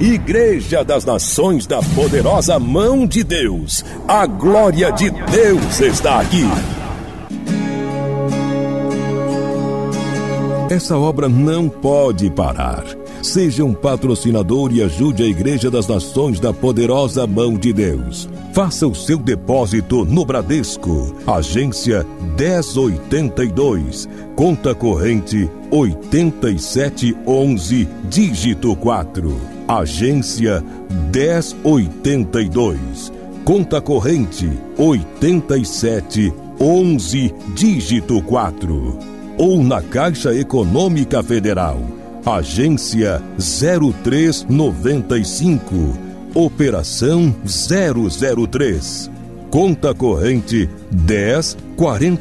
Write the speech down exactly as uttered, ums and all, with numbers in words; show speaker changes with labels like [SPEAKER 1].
[SPEAKER 1] Igreja das Nações da Poderosa Mão de Deus. A glória de Deus está aqui. Essa obra não pode parar. Seja um patrocinador e ajude a Igreja das Nações da Poderosa Mão de Deus. Faça o seu depósito no Bradesco, agência dez oitenta e dois, conta corrente oitenta e sete onze, dígito quatro. Agência dez oitenta e dois, conta corrente oitenta e sete onze, dígito quatro. Ou na Caixa Econômica Federal, agência zero três noventa e cinco, operação zero zero três, conta corrente dez quarenta